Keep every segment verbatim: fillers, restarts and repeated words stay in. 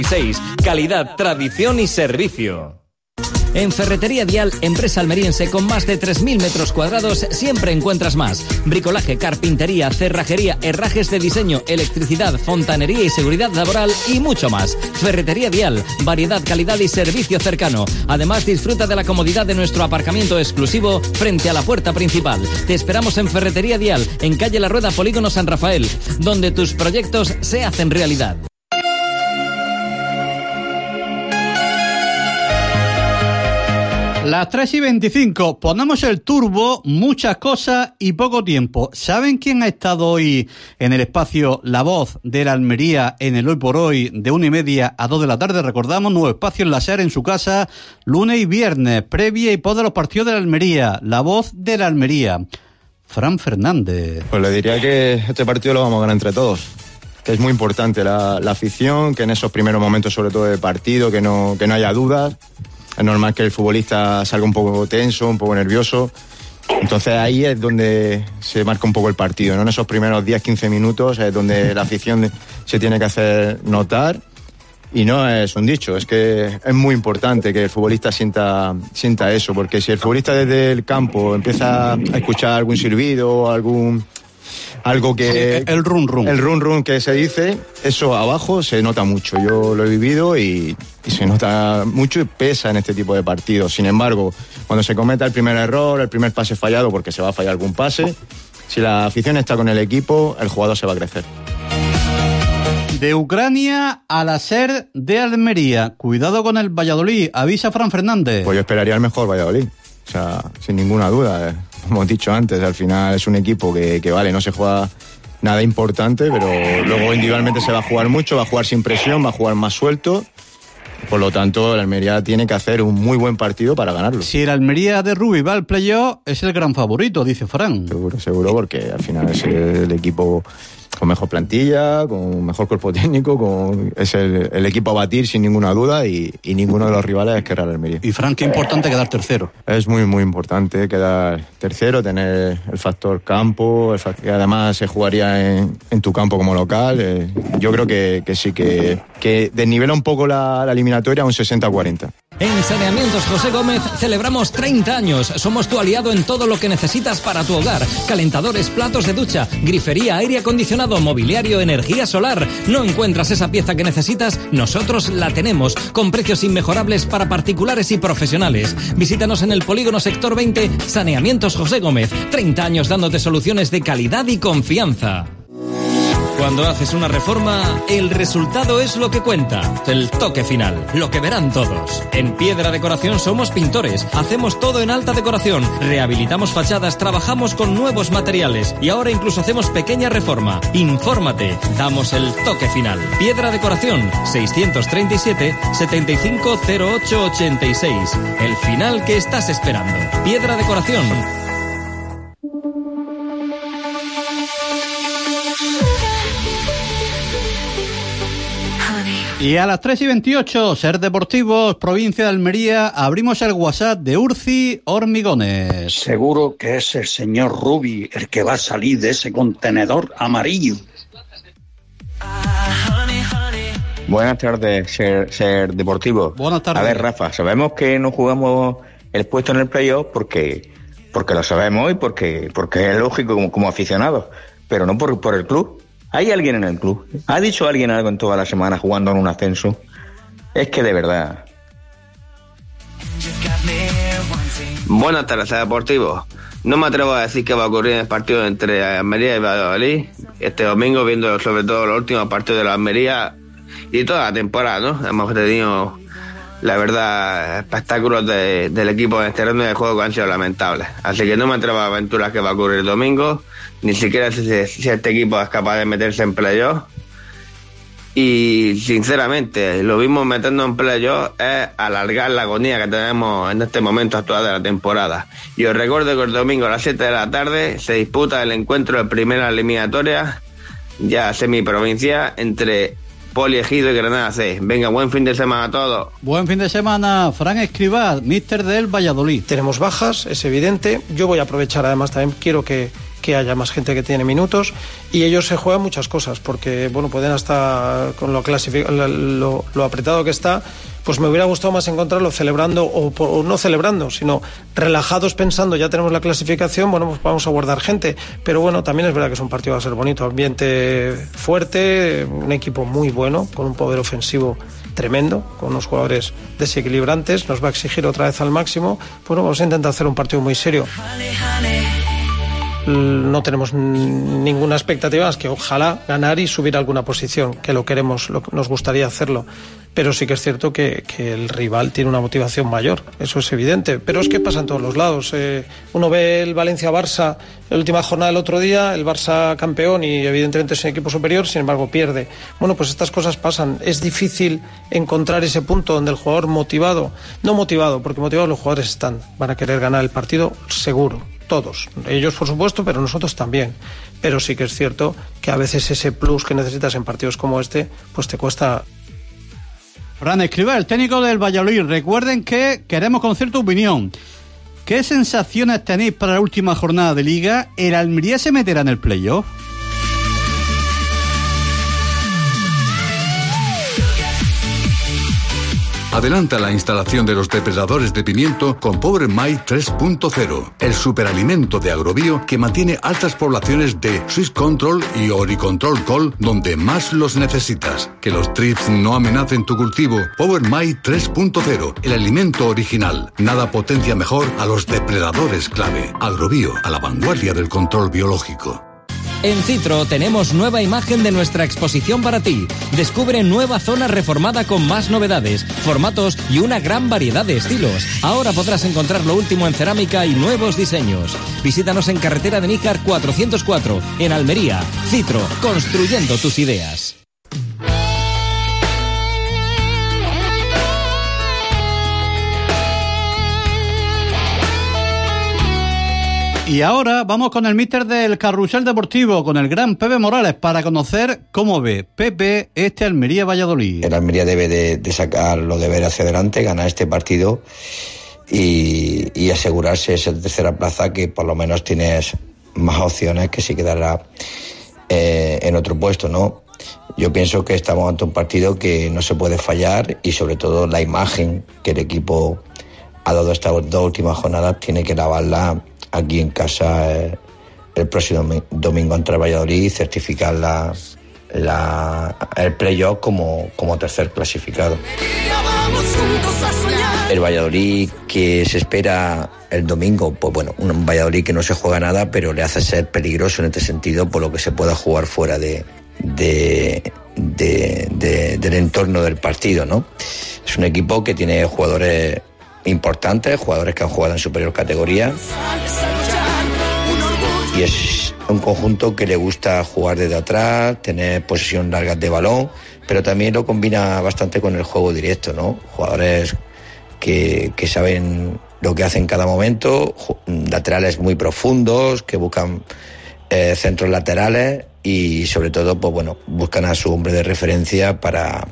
Calidad, tradición y servicio. En Ferretería Dial, empresa almeriense con más de tres mil metros cuadrados, siempre encuentras más. Bricolaje, carpintería, cerrajería, herrajes de diseño, electricidad, fontanería y seguridad laboral y mucho más. Ferretería Dial, variedad, calidad y servicio cercano. Además, disfruta de la comodidad de nuestro aparcamiento exclusivo frente a la puerta principal. Te esperamos en Ferretería Dial, en calle La Rueda, Polígono San Rafael, donde tus proyectos se hacen realidad. Las tres y veinticinco, ponemos el turbo, muchas cosas y poco tiempo. ¿Saben quién ha estado hoy en el espacio La Voz de la Almería en el Hoy por Hoy de una y media a dos de la tarde? Recordamos, nuevo espacio en la SER en su casa, lunes y viernes, previa y post de los partidos de la Almería, La Voz de la Almería. Fran Fernández. Pues le diría que este partido lo vamos a ganar entre todos, que es muy importante la, la afición, que en esos primeros momentos sobre todo de partido, que no, que no haya dudas. Es normal que el futbolista salga un poco tenso, un poco nervioso. Entonces ahí es donde se marca un poco el partido, ¿no? En esos primeros diez a quince minutos es donde la afición se tiene que hacer notar. Y no es un dicho, es que es muy importante que el futbolista sienta, sienta eso, porque si el futbolista desde el campo empieza a escuchar algún silbido, algún... algo que... Sí, el run run. El run run que se dice, eso abajo se nota mucho. Yo lo he vivido y, y se nota mucho y pesa en este tipo de partidos. Sin embargo, cuando se cometa el primer error, el primer pase fallado, porque se va a fallar algún pase, si la afición está con el equipo, el jugador se va a crecer. De Ucrania a la SER de Almería. Cuidado con el Valladolid, avisa Fran Fernández. Pues yo esperaría el mejor Valladolid. O sea, sin ninguna duda, eh. Como hemos dicho antes, al final es un equipo que, que vale, no se juega nada importante, pero luego individualmente se va a jugar mucho, va a jugar sin presión, va a jugar más suelto. Por lo tanto, el Almería tiene que hacer un muy buen partido para ganarlo. Si el Almería de Rubí va al playoff, es el gran favorito, dice Fran. Seguro, seguro, porque al final es el equipo con mejor plantilla, con mejor cuerpo técnico, con, es el, el equipo a batir sin ninguna duda y, y ninguno de los rivales es que era el Almería. Y Fran, qué importante quedar tercero. Es muy, muy importante quedar tercero, tener el factor campo, el factor, que además se jugaría en, en tu campo como local. Eh, yo creo que, que sí, que, que desnivela un poco la, la eliminatoria a un sesenta a cuarenta. En Saneamientos José Gómez celebramos treinta años. Somos tu aliado en todo lo que necesitas para tu hogar. Calentadores, platos de ducha, grifería, aire acondicionado, mobiliario, energía solar. ¿No encuentras esa pieza que necesitas? Nosotros la tenemos, con precios inmejorables para particulares y profesionales. Visítanos en el Polígono Sector veinte, Saneamientos José Gómez. treinta años dándote soluciones de calidad y confianza. Cuando haces una reforma, el resultado es lo que cuenta, el toque final, lo que verán todos. En Piedra Decoración somos pintores, hacemos todo en alta decoración, rehabilitamos fachadas, trabajamos con nuevos materiales y ahora incluso hacemos pequeña reforma. Infórmate, damos el toque final. Piedra Decoración, seiscientos treinta y siete, setenta y cinco cero ocho ochenta y seis. El final que estás esperando. Piedra Decoración. Y a las tres y veintiocho, Ser Deportivos, provincia de Almería, abrimos el WhatsApp de Urci Hormigones. Seguro que es el señor Rubi el que va a salir de ese contenedor amarillo. Buenas tardes, Ser, Ser Deportivo. Buenas tardes. A ver, Rafa, sabemos que no jugamos el puesto en el playoff porque, porque lo sabemos y porque, porque es lógico como, como aficionados, pero no por, por el club. ¿Hay alguien en el club? ¿Ha dicho alguien algo en toda la semana jugando en un ascenso? Es que de verdad. Buenas tardes, Deportivo. No me atrevo a decir qué va a ocurrir en el partido entre Almería y Valladolid este domingo, viendo sobre todo los últimos partidos de la Almería y toda la temporada, ¿no? Hemos tenido, la verdad, espectáculos de, del equipo en el terreno de juego que han sido lamentables. Así que no me atrevo a aventurar qué va a ocurrir el domingo, ni siquiera si, si este equipo es capaz de meterse en playoff. Y sinceramente, lo mismo metiendo en playoff es alargar la agonía que tenemos en este momento actual de la temporada. Y os recuerdo que el domingo a las siete de la tarde se disputa el encuentro de primera eliminatoria, ya semiprovincia, entre Poliegido y Granada C. Venga, buen fin de semana a todos. Buen fin de semana, Fran Escribá, míster del Valladolid. Tenemos bajas, es evidente. Yo voy a aprovechar, además también quiero que, que haya más gente que tiene minutos, y ellos se juegan muchas cosas, porque bueno, pueden hasta con lo, clasific- lo, lo apretado que está, pues me hubiera gustado más encontrarlo celebrando o, o no celebrando, sino relajados pensando ya tenemos la clasificación, bueno, pues vamos a guardar gente, pero bueno, también es verdad que es un partido va a ser bonito, ambiente fuerte, un equipo muy bueno, con un poder ofensivo tremendo, con unos jugadores desequilibrantes, nos va a exigir otra vez al máximo, bueno, vamos a intentar hacer un partido muy serio. No tenemos ninguna expectativa más que ojalá ganar y subir alguna posición, que lo queremos, lo, nos gustaría hacerlo, pero sí que es cierto que, que el rival tiene una motivación mayor, eso es evidente, pero es que pasa en todos los lados. Eh, uno ve el Valencia-Barça, la última jornada del otro día, el Barça campeón y evidentemente es un equipo superior, sin embargo pierde. Bueno, pues estas cosas pasan, es difícil encontrar ese punto donde el jugador motivado, no motivado, porque motivados los jugadores están, van a querer ganar el partido seguro. Todos, ellos por supuesto, pero nosotros también. Pero sí que es cierto que a veces ese plus que necesitas en partidos como este, pues te cuesta. Fran Escribá, el técnico del Valladolid, recuerden que queremos conocer tu opinión. ¿Qué sensaciones tenéis para la última jornada de Liga? ¿El Almería se meterá en el playoff? Adelanta la instalación de los depredadores de pimiento con Power My tres punto cero, el superalimento de Agrobio que mantiene altas poblaciones de Swiss Control y Oricontrol Col donde más los necesitas. Que los trips no amenacen tu cultivo. Power My tres punto cero, el alimento original. Nada potencia mejor a los depredadores clave. Agrobio, a la vanguardia del control biológico. En Citro tenemos nueva imagen de nuestra exposición para ti. Descubre nueva zona reformada con más novedades, formatos y una gran variedad de estilos. Ahora podrás encontrar lo último en cerámica y nuevos diseños. Visítanos en carretera de Níjar cuatrocientos cuatro, en Almería. Citro, construyendo tus ideas. Y ahora vamos con el míster del Carrusel Deportivo, con el gran Pepe Morales, para conocer cómo ve Pepe este Almería Valladolid. El Almería debe de, de sacar los deberes hacia adelante, ganar este partido y, y asegurarse esa tercera plaza, que por lo menos tienes más opciones que si quedará eh, en otro puesto, ¿no? Yo pienso que estamos ante un partido que no se puede fallar, y sobre todo la imagen que el equipo ha dado estas dos últimas jornadas tiene que lavarla aquí en casa eh, el próximo domingo ante el Valladolid y certificar la, la, el playoff como, como tercer clasificado. El Valladolid que se espera el domingo, pues bueno, un Valladolid que no se juega nada, pero le hace ser peligroso en este sentido por lo que se pueda jugar fuera de, de, de, de, del entorno del partido, ¿no? Es un equipo que tiene jugadores importantes, jugadores que han jugado en superior categoría, y es un conjunto que le gusta jugar desde atrás, tener posesión larga de balón, pero también lo combina bastante con el juego directo, ¿no? Jugadores que, que saben lo que hacen en cada momento, laterales muy profundos, que buscan eh, centros laterales y sobre todo, pues bueno, buscan a su hombre de referencia para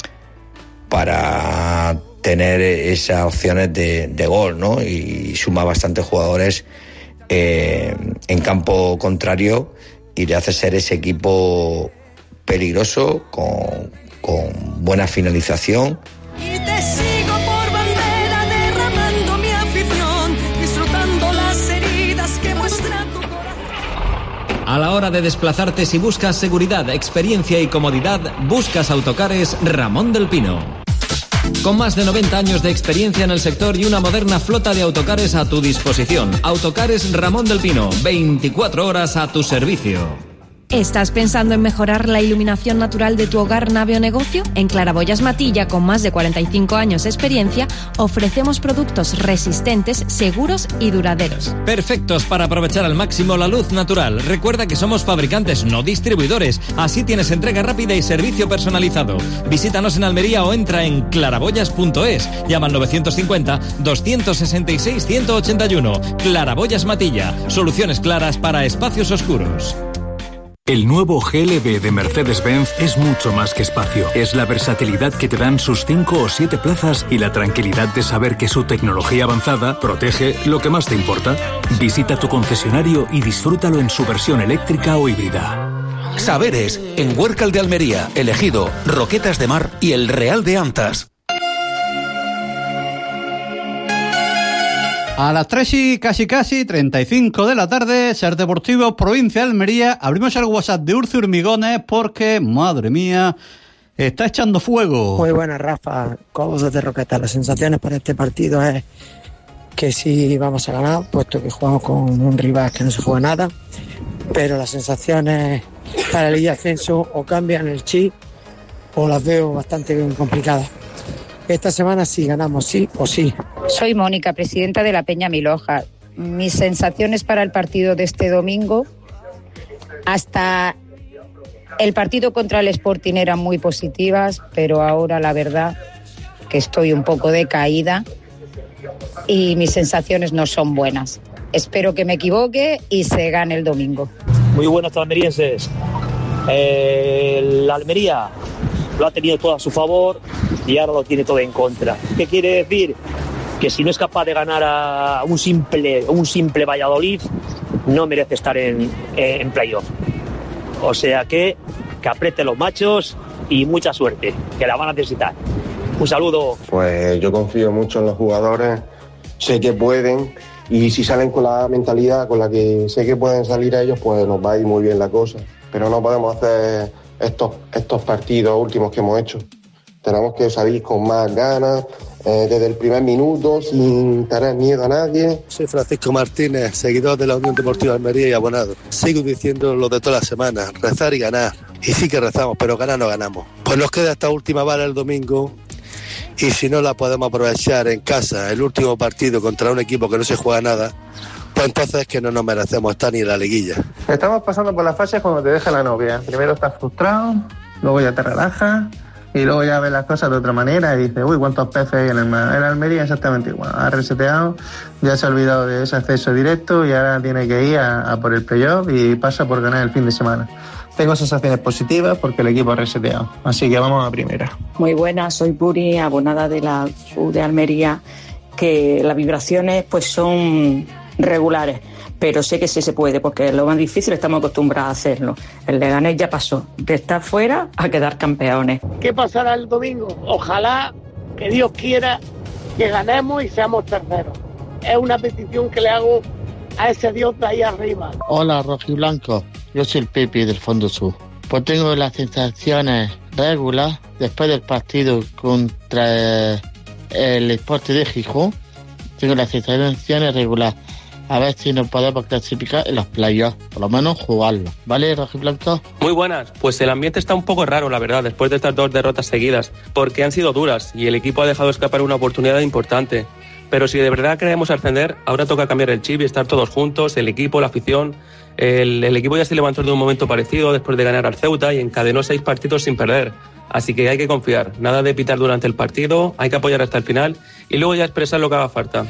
para tener esas opciones de, de gol, ¿no? Y suma bastantes jugadores eh, en campo contrario y le hace ser ese equipo peligroso, con, con buena finalización. Y te sigo por bandera, derramando mi afición, disfrutando las heridas que muestra tu corazón. A la hora de desplazarte, si buscas seguridad, experiencia y comodidad, buscas Autocares Ramón del Pino. Con más de noventa años de experiencia en el sector y una moderna flota de autocares a tu disposición. Autocares Ramón del Pino, veinticuatro horas a tu servicio. ¿Estás pensando en mejorar la iluminación natural de tu hogar, nave o negocio? En Claraboyas Matilla, con más de cuarenta y cinco años de experiencia, ofrecemos productos resistentes, seguros y duraderos. Perfectos para aprovechar al máximo la luz natural. Recuerda que somos fabricantes, no distribuidores. Así tienes entrega rápida y servicio personalizado. Visítanos en Almería o entra en claraboyas punto es. Llama al novecientos cincuenta, doscientos sesenta y seis, ciento ochenta y uno. Claraboyas Matilla. Soluciones claras para espacios oscuros. El nuevo G L B de Mercedes-Benz es mucho más que espacio. Es la versatilidad que te dan sus cinco o siete plazas y la tranquilidad de saber que su tecnología avanzada protege lo que más te importa. Visita tu concesionario y disfrútalo en su versión eléctrica o híbrida. Saberes, en Huércal de Almería, El Ejido, Roquetas de Mar y El Real de Antas. A las tres y casi casi treinta y cinco de la tarde, Ser Deportivo, provincia de Almería. Abrimos el WhatsApp de Urci Hormigones porque, madre mía, está echando fuego. Muy buenas, Rafa. Cobos de Roquetas. Las sensaciones para este partido es que sí vamos a ganar, puesto que jugamos con un rival que no se juega nada. Pero las sensaciones para el ascenso o cambian el chip o las veo bastante bien complicadas. Esta semana sí ganamos, sí o sí. Soy Mónica, presidenta de la Peña Miloja. Mis sensaciones para el partido de este domingo, hasta el partido contra el Sporting eran muy positivas, pero ahora la verdad que estoy un poco decaída y mis sensaciones no son buenas. Espero que me equivoque y se gane el domingo. Muy buenas almerienses. Eh, la Almería lo ha tenido todo a su favor y ahora lo tiene todo en contra. ¿Qué quiere decir? Que si no es capaz de ganar a un simple, un simple Valladolid, no merece estar en, en playoff. O sea que, que apriete los machos y mucha suerte, que la van a necesitar. Un saludo. Pues yo confío mucho en los jugadores, sé que pueden, y si salen con la mentalidad con la que sé que pueden salir ellos, pues nos va a ir muy bien la cosa. Pero no podemos hacer estos, estos partidos últimos que hemos hecho. Tenemos que salir con más ganas, eh, desde el primer minuto, sin tener miedo a nadie. Soy Francisco Martínez, seguidor de la Unión Deportiva Almería y abonado. Sigo diciendo lo de todas las semanas, rezar y ganar. Y sí que rezamos, pero ganar no ganamos. Pues nos queda esta última bala el domingo, y si no la podemos aprovechar en casa, el último partido contra un equipo que no se juega nada, pues entonces es que no nos merecemos estar ni en la liguilla. Estamos pasando por las fases cuando te deja la novia. Primero estás frustrado, luego ya te relajas, y luego ya ves las cosas de otra manera y dices, uy, cuántos peces hay en el mar. En Almería exactamente igual, ha reseteado, ya se ha olvidado de ese acceso directo y ahora tiene que ir a, a por el playoff y pasa por ganar el fin de semana. Tengo sensaciones positivas porque el equipo ha reseteado, así que vamos a primera. Muy buenas, soy Puri, abonada de la U de Almería, que las vibraciones pues son regulares, pero sé que sí se puede, porque lo más difícil estamos acostumbrados a hacerlo. El Leganés ya pasó de estar fuera a quedar campeones. ¿Qué pasará el domingo? Ojalá, que Dios quiera, que ganemos y seamos terceros. Es una petición que le hago a ese Dios de ahí arriba. Hola, rojiblanco, yo soy el Pepe del Fondo Sur. Pues tengo las sensaciones regulares después del partido contra el Sporting de Gijón. Tengo las sensaciones regulares. A ver si nos podemos clasificar en los playoffs, por lo menos jugarlo. ¿Vale, rojiblanco? Muy buenas. Pues el ambiente está un poco raro, la verdad, después de estas dos derrotas seguidas, porque han sido duras y el equipo ha dejado escapar una oportunidad importante. Pero si de verdad queremos ascender, ahora toca cambiar el chip y estar todos juntos, el equipo, la afición. El, el equipo ya se levantó de un momento parecido después de ganar al Ceuta y encadenó seis partidos sin perder. Así que hay que confiar, nada de pitar durante el partido, hay que apoyar hasta el final y luego ya expresar lo que haga falta.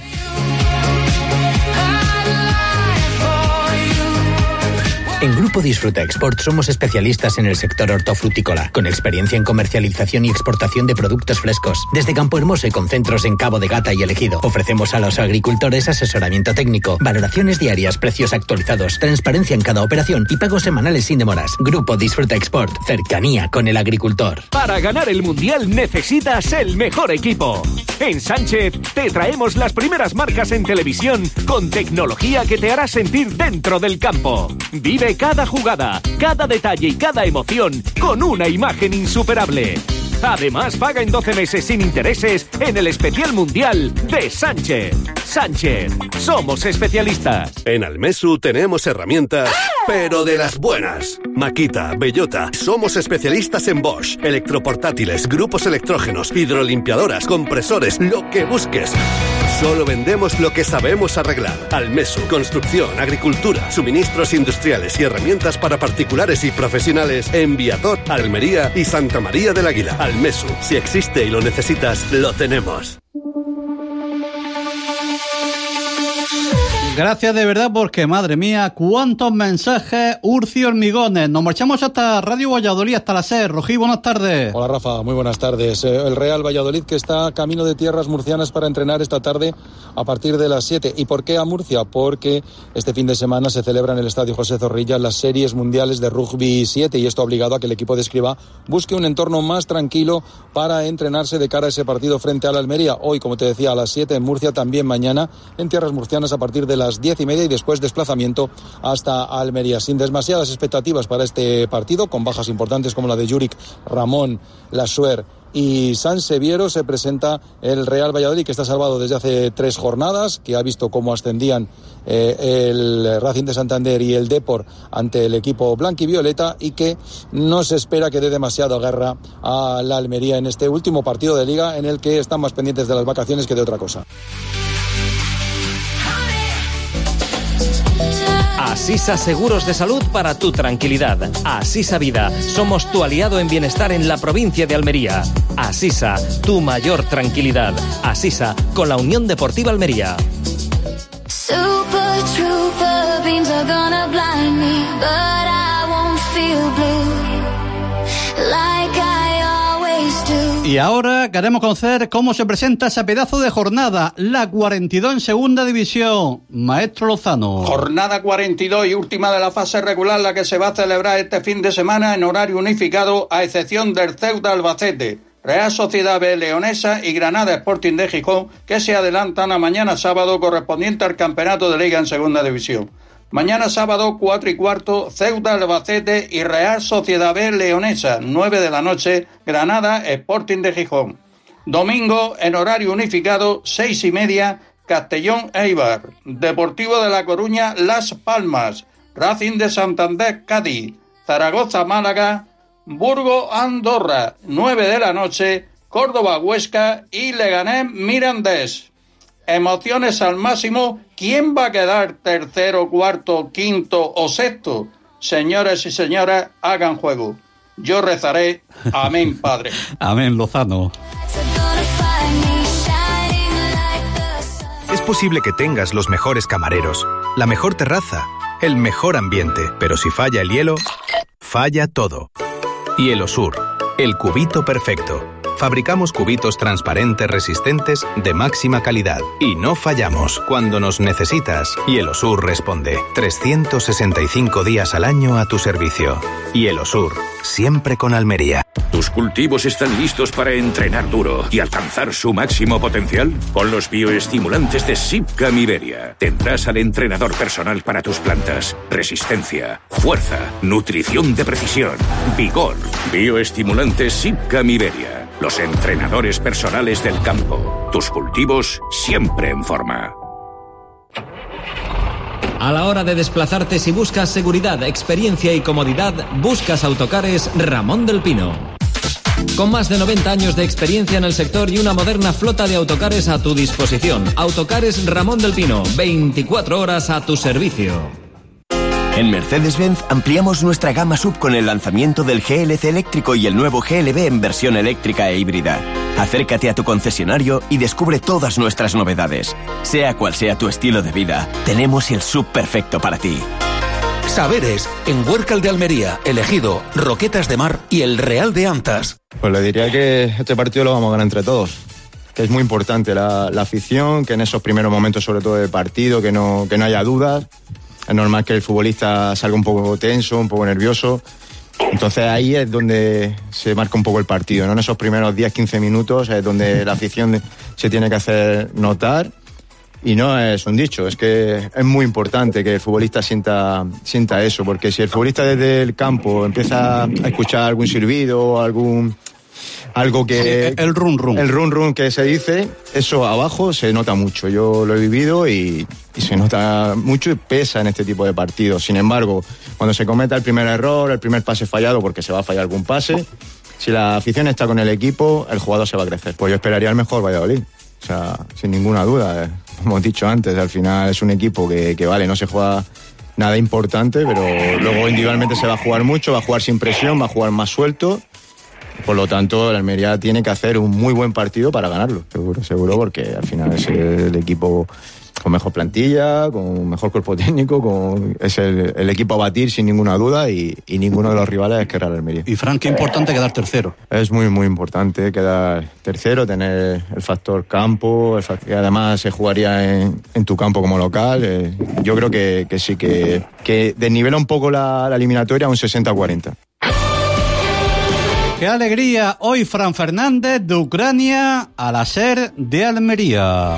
En Grupo Disfruta Export somos especialistas en el sector hortofrutícola, con experiencia en comercialización y exportación de productos frescos. Desde Campo Hermoso y con centros en Cabo de Gata y El Ejido, ofrecemos a los agricultores asesoramiento técnico, valoraciones diarias, precios actualizados, transparencia en cada operación y pagos semanales sin demoras. Grupo Disfruta Export, cercanía con el agricultor. Para ganar el Mundial necesitas el mejor equipo. En Sánchez te traemos las primeras marcas en televisión con tecnología que te hará sentir dentro del campo. Vive cada jugada, cada detalle y cada emoción con una imagen insuperable. Además, paga en doce meses sin intereses en el especial mundial de Sánchez. Sánchez, somos especialistas. En Almesu tenemos herramientas, pero de las buenas. Makita, Bellota, somos especialistas en Bosch, electroportátiles, grupos electrógenos, hidrolimpiadoras, compresores, lo que busques. Solo vendemos lo que sabemos arreglar. Almesu, construcción, agricultura, suministros industriales y herramientas para particulares y profesionales en Viator, Almería y Santa María del Águila. Almesu, si existe y lo necesitas, lo tenemos. Gracias de verdad porque, madre mía, cuántos mensajes, Urci Hormigones. Nos marchamos hasta Radio Valladolid, hasta la SER. Rojí, buenas tardes. Hola Rafa, muy buenas tardes. El Real Valladolid que está camino de tierras murcianas para entrenar esta tarde a partir de las siete. ¿Y por qué a Murcia? Porque este fin de semana se celebra en el Estadio José Zorrilla las series mundiales de Rugby siete y esto ha obligado a que el equipo de Escribá busque un entorno más tranquilo para entrenarse de cara a ese partido frente a la Almería. Hoy, como te decía, a las siete en Murcia, también mañana en tierras murcianas a partir de las diez y media y después desplazamiento hasta Almería. Sin demasiadas expectativas para este partido, con bajas importantes como la de Yurik, Ramón, Lasuer y Sanseviero, se presenta el Real Valladolid, que está salvado desde hace tres jornadas, que ha visto cómo ascendían eh, el Racing de Santander y el Depor ante el equipo blanquivioleta y que no se espera que dé demasiada guerra a la Almería en este último partido de Liga, en el que están más pendientes de las vacaciones que de otra cosa. Asisa Seguros de Salud para tu tranquilidad. Asisa Vida. Somos tu aliado en bienestar en la provincia de Almería. Asisa, tu mayor tranquilidad. Asisa, con la Unión Deportiva Almería. Super trooper beams are gonna blind me, but I won't feel blue like I always do. Y ahora queremos conocer cómo se presenta ese pedazo de jornada, la cuarenta y dos en segunda división. Maestro Lozano. Jornada cuarenta y dos y última de la fase regular, la que se va a celebrar este fin de semana en horario unificado, a excepción del Ceuta Albacete, Real Sociedad B Leonesa y Granada Sporting de Gijón, que se adelantan a mañana sábado correspondiente al campeonato de Liga en segunda división. Mañana sábado, cuatro y cuarto, Ceuta Albacete y Real Sociedad B Leonesa, nueve de la noche, Granada Sporting de Gijón. Domingo, en horario unificado, seis y media, Castellón Eibar, Deportivo de La Coruña Las Palmas, Racing de Santander Cádiz, Zaragoza Málaga, Burgos Andorra, nueve de la noche, Córdoba Huesca y Leganés Mirandés. Emociones al máximo. ¿Quién va a quedar tercero, cuarto, quinto o sexto? Señores y señoras, hagan juego. Yo rezaré. Amén, Padre. Amén, Lozano. Es posible que tengas los mejores camareros, la mejor terraza, el mejor ambiente, pero si falla el hielo, falla todo. Hielosur, el cubito perfecto. Fabricamos cubitos transparentes resistentes de máxima calidad y no fallamos. Cuando nos necesitas, Hielosur responde. trescientos sesenta y cinco días al año a tu servicio. Hielosur, siempre con Almería. ¿Tus cultivos están listos para entrenar duro y alcanzar su máximo potencial? Con los bioestimulantes de Sipcam Iberia tendrás al entrenador personal para tus plantas. Resistencia, fuerza, nutrición de precisión, vigor. Bioestimulantes Sipcam Iberia. Los entrenadores personales del campo. Tus cultivos siempre en forma. A la hora de desplazarte, si buscas seguridad, experiencia y comodidad, buscas Autocares Ramón del Pino. Con más de noventa años de experiencia en el sector y una moderna flota de autocares a tu disposición. Autocares Ramón del Pino, veinticuatro horas a tu servicio. En Mercedes-Benz ampliamos nuestra gama sub con el lanzamiento del G L C eléctrico y el nuevo G L B en versión eléctrica e híbrida. Acércate a tu concesionario y descubre todas nuestras novedades. Sea cual sea tu estilo de vida, tenemos el sub perfecto para ti. Saberes en Huércal de Almería, Elegido, Roquetas de Mar y el Real de Antas. Pues le diría que este partido lo vamos a ganar entre todos. Que es muy importante la, la afición, que en esos primeros momentos sobre todo de partido, que no, que no haya dudas. Es normal que el futbolista salga un poco tenso, un poco nervioso. Entonces ahí es donde se marca un poco el partido, ¿no? En esos primeros diez a quince minutos es donde la afición se tiene que hacer notar. Y no es un dicho, es que es muy importante que el futbolista sienta, sienta eso, porque si el futbolista desde el campo empieza a escuchar algún silbido o algún... algo que... Sí, el run run. El run run que se dice, eso abajo se nota mucho. Yo lo he vivido y, y se nota mucho y pesa en este tipo de partidos. Sin embargo, cuando se cometa el primer error, el primer pase fallado, porque se va a fallar algún pase, si la afición está con el equipo, el jugador se va a crecer. Pues yo esperaría el mejor Valladolid. O sea, sin ninguna duda. Como hemos dicho antes, al final es un equipo que, que vale, no se juega nada importante, pero luego individualmente se va a jugar mucho, va a jugar sin presión, va a jugar más suelto. Por lo tanto, el Almería tiene que hacer un muy buen partido para ganarlo, seguro, seguro, porque al final es el equipo con mejor plantilla, con mejor cuerpo técnico, con es el, el equipo a batir sin ninguna duda y, y ninguno de los rivales es que era el Almería. Y Fran, qué importante quedar tercero. Es muy muy importante quedar tercero, tener el factor campo, el factor, que además se jugaría en, en tu campo como local. Eh, yo creo que, que sí, que, que desnivela un poco la, la eliminatoria a un sesenta a cuarenta. ¡Qué alegría! Hoy Fran Fernández de Ucrania al Aser de Almería.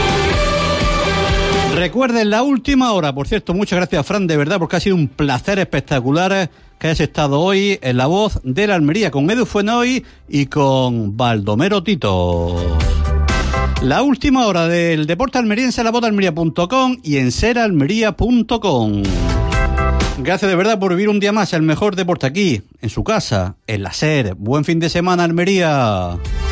Recuerden la última hora, por cierto, muchas gracias Fran, de verdad, porque ha sido un placer espectacular que hayas estado hoy en La Voz de la Almería con Edu Fuenoy y con Baldomero Tito. La última hora del deporte almeriense en la voz de almería punto com y en ser almería punto com. Gracias de verdad por vivir un día más el mejor deporte aquí, en su casa, en la SER. Buen fin de semana, Almería.